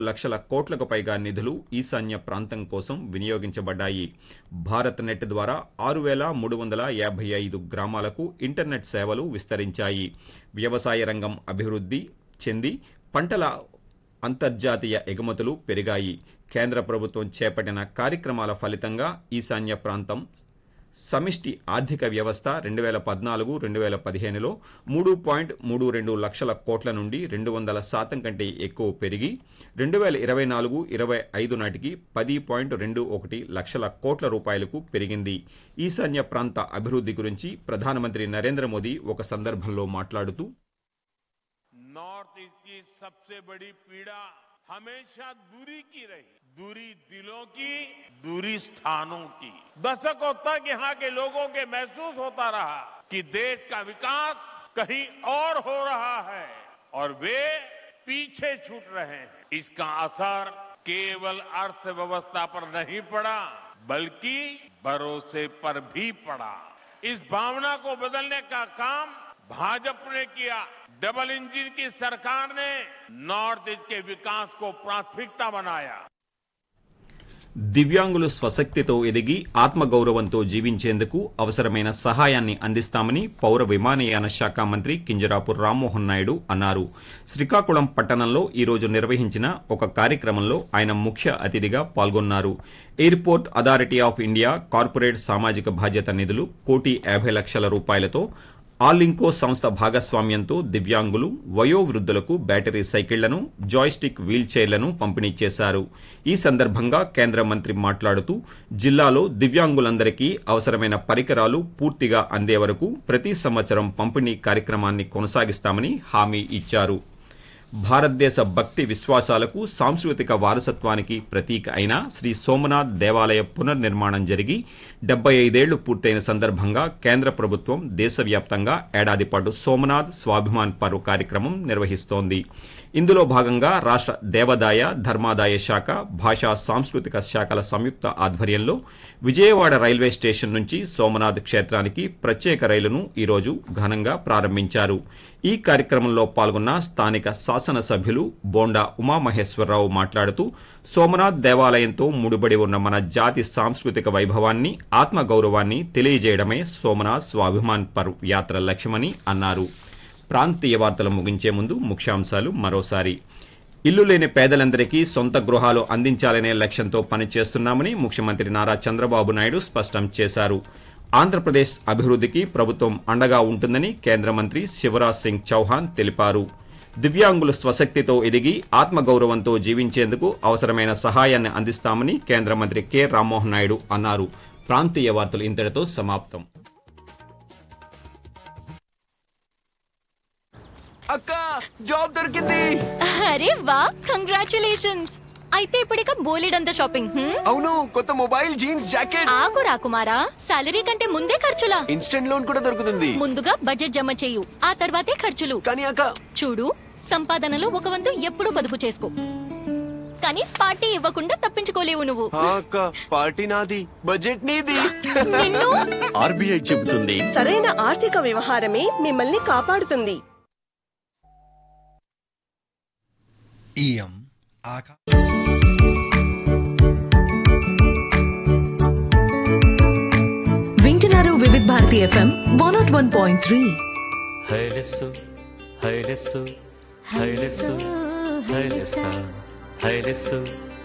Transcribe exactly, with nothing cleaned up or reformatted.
లక్షల కోట్లకు పైగా నిధులు ఈశాన్య ప్రాంతం కోసం వినియోగించబడ్డాయి. భారత్ నెట్ ద్వారా ఆరు వేల మూడు వందల యాభై ఐదు గ్రామాలకు ఇంటర్నెట్ సేవలు విస్తరించాయి. వ్యవసాయ రంగం అభివృద్ధి చెంది పంటల అంతర్జాతీయ ఎగుమతులు పెరిగాయి. కేంద్ర ప్రభుత్వం చేపట్టిన కార్యక్రమాల ఫలితంగా ఈశాన్య ప్రాంతం సమిష్టి ఆర్థిక వ్యవస్థ రెండు వేల పద్నాలుగు రెండు వేల పదిహేనులో మూడు పాయింట్ మూడు రెండు లక్షల కోట్ల నుండి రెండు వందల శాతం కంటే ఎక్కువ పెరిగి రెండు వేల ఇరవై నాలుగు ఇరవై ఐదు నాటికి పది పాయింట్ రెండు ఒకటి లక్షల కోట్ల రూపాయలకు పెరిగింది. ఈశాన్య ప్రాంత అభివృద్ధి గురించి ప్రధానమంత్రి నరేంద్ర మోదీ ఒక సందర్భంలో మాట్లాడుతూ नॉर्थ ईस्ट की सबसे बड़ी पीड़ा हमेशा दूरी की रही, दूरी दिलों की, दूरी स्थानों की। दशकों तक यहाँ के लोगों के महसूस होता रहा कि देश का विकास कहीं और हो रहा है और वे पीछे छूट रहे हैं। इसका असर केवल अर्थव्यवस्था पर नहीं पड़ा बल्कि भरोसे पर भी पड़ा। इस भावना को बदलने का काम भाजपा ने किया। डबल इंजन की सरकार ने नॉर्थ ईस्ट के विकास को प्राथमिकता बनाया। దివ్యాంగులు స్వశక్తితో ఎదిగి ఆత్మగౌరవంతో జీవించేందుకు అవసరమైన సహాయాన్ని అందిస్తామని పౌర విమానయాన శాఖ మంత్రి కింజరాపు రామ్మోహన్ నాయుడు అన్నారు. శ్రీకాకుళం పట్టణంలో ఈ రోజు నిర్వహించిన ఒక కార్యక్రమంలో ఆయన ముఖ్య అతిథిగా పాల్గొన్నారు. Airport authority of India corporate సామాజిక బాధ్యత నిధులు కోటి యాభై లక్షల రూపాయలతో ఆలింకో సంస్థ భాగస్వామ్యంతో దివ్యాంగులు వయోవృద్ధులకు బ్యాటరీ సైకిళ్లను జాయ్స్టిక్ వీల్ చైర్లను పంపిణీ చేశారు. ఈ సందర్భంగా కేంద్ర మంత్రి మాట్లాడుతూ జిల్లాలో దివ్యాంగులందరికీ అవసరమైన పరికరాలు పూర్తిగా అందే వరకు ప్రతి సంవత్సరం పంపిణీ కార్యక్రమాన్ని కొనసాగిస్తామని హామీ ఇచ్చారు. భారతదేశ భక్తి విశ్వాసాలకు సాంస్కృతిక వారసత్వానికి ప్రతీక అయిన శ్రీ సోమనాథ్ దేవాలయ పునర్నిర్మాణం జరిగి డెబ్బై ఐదేళ్లు పూర్తయిన సందర్భంగా కేంద్ర ప్రభుత్వం దేశవ్యాప్తంగా ఏడాది పాటు సోమనాథ్ స్వాభిమాన్ పర్వ్ కార్యక్రమం నిర్వహిస్తోంది. ఇందులో భాగంగా రాష్ట్ర దేవాదాయ ధర్మాదాయ శాఖ భాషా సాంస్కృతిక శాఖల సంయుక్త ఆధ్వర్యంలో విజయవాడ రైల్వే స్టేషన్ నుంచి సోమనాథ్ క్షేత్రానికి ప్రత్యేక రైలును ఈరోజు ఘనంగా ప్రారంభించారు. ఈ కార్యక్రమంలో పాల్గొన్న స్థానిక శాసనసభ్యులు బోండా ఉమామహేశ్వరరావు మాట్లాడుతూ సోమనాథ్ దేవాలయంతో ముడిపడి ఉన్న మన జాతి సాంస్కృతిక వైభవాన్ని ఆత్మగౌరవాన్ని తెలియజేయడమే సోమనాథ్ స్వాభిమాన్ పర్వ్ యాత్ర లక్ష్యమని అన్నారు. ప్రాంతీయ వార్తలు ముగించే ముందు ముఖ్యాంశాలు మరోసారి. ఇల్లు లేని పేదలందరికీ సొంత గృహాలు అందించాలనే లక్ష్యంతో పనిచేస్తున్నామని ముఖ్యమంత్రి నారా చంద్రబాబు నాయుడు స్పష్టం చేశారు. ఆంధ్రప్రదేశ్ అభివృద్ధికి ప్రభుత్వం అండగా ఉంటుందని కేంద్ర మంత్రి శివరాజ్ సింగ్ చౌహాన్ తెలిపారు. దివ్యాంగులు స్వశక్తితో ఎదిగి ఆత్మగౌరవంతో జీవించేందుకు అవసరమైన సహాయాన్ని అందిస్తామని కేంద్ర మంత్రి కె రామ్మోహన్ నాయుడు అన్నారు. ప్రాంతీయ వార్తలు ఇంతటితో సమాప్తం. అక్క జాబ్ దొరికింది. అరే వా, కంగ్రాచులేషన్స్. అయితే ఇప్పుడిక బోలెడంత షాపింగ్. అవును, కొత్త మొబైల్, జీన్స్, జాకెట్. ఆగు రాకుమారా, సాలరీ కంటే ముందే ఖర్చులా? ఇన్స్టెంట్ లోన్ కూడా దొరుకుతుంది. ముందుగా బడ్జెట్ జమ చేయు, ఆ తర్వాతే ఖర్చులు. కానీ అక్క చూడు, సంపాదనలో ఒక వంతు ఎప్పుడూ పొదుపు చేసుకో, కానీ పార్టీ ఇవ్వకుండా తప్పించుకోలేవు నువ్వు. అక్క పార్టీ నాది, బడ్జెట్ నీది. నిన్ను ఆర్బీఐ చెబుతుంది, సరైన ఆర్థిక వ్యవహారమే మిమ్మల్ని కాపాడుతుంది. ఇయం ఆకా వింటున్నారు వివిధ Bharati FM one not one point three. హైలెస్సు హైలెస్సు హైలెస్సు హైలెస్సా హైలెస్సు